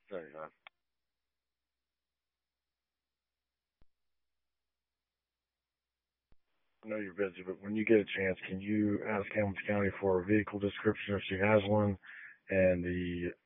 There you go. I know you're busy, but when you get a chance, can you ask Hamilton County for a vehicle description if she has one, and the